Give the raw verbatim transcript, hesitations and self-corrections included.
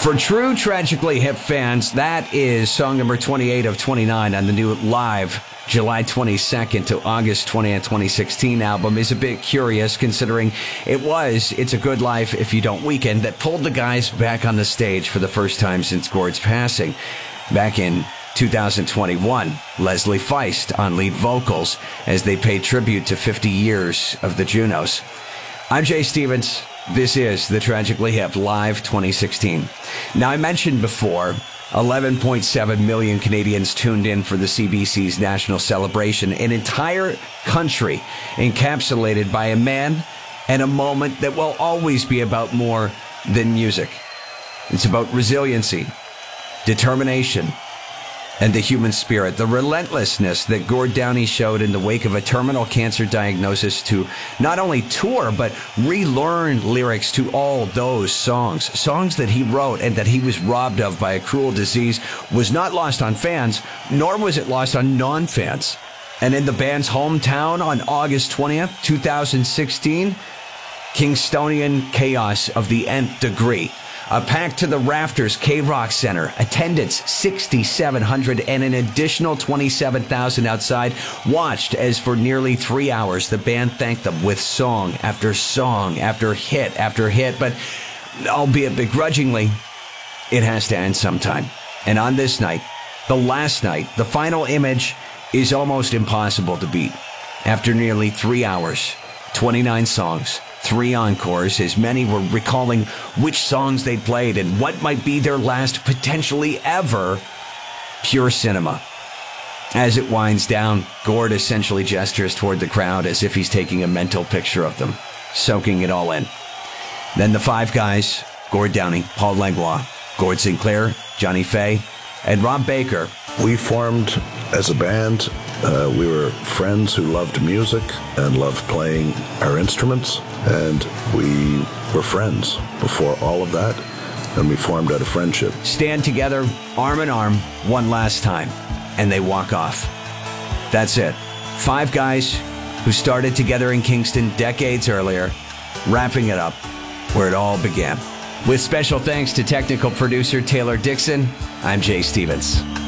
For true Tragically Hip fans, that is song number twenty-eight of twenty-nine on the new live July twenty-second to August twentieth, twenty sixteen album. Is a bit curious considering it was It's a Good Life If You Don't Weaken that pulled the guys back on the stage for the first time since Gord's passing. Back in two thousand twenty-one, Leslie Feist on lead vocals as they paid tribute to fifty years of the Junos. I'm Jay Stevens. This is the Tragically Hip Live twenty sixteen. Now, I mentioned before, eleven point seven million Canadians tuned in for the C B C's national celebration, an entire country encapsulated by a man and a moment that will always be about more than music. It's about resiliency, determination, and the human spirit, the relentlessness that Gord Downie showed in the wake of a terminal cancer diagnosis to not only tour, but relearn lyrics to all those songs. Songs that he wrote and that he was robbed of by a cruel disease was not lost on fans, nor was it lost on non-fans. And in the band's hometown on August twentieth, two thousand sixteen, Kingstonian chaos of the nth degree. A packed to the rafters K-Rock Center, attendance sixty-seven hundred, and an additional twenty-seven thousand outside watched as for nearly three hours the band thanked them with song after song after hit after hit. But albeit begrudgingly, it has to end sometime. And on this night, the last night, the final image is almost impossible to beat. After nearly three hours, twenty-nine songs, three encores, as many were recalling which songs they played and what might be their last potentially ever pure cinema. As it winds down, Gord essentially gestures toward the crowd as if he's taking a mental picture of them, soaking it all in. Then the five guys, Gord Downie, Paul Langlois, Gord Sinclair, Johnny Fay, and Rob Baker. We formed as a band. Uh, we were friends who loved music and loved playing our instruments, and we were friends before all of that, and we formed out of friendship. Stand together, arm in arm, one last time, and they walk off. That's it. Five guys who started together in Kingston decades earlier, wrapping it up where it all began. With special thanks to technical producer Taylor Dixon, I'm Jay Stevens.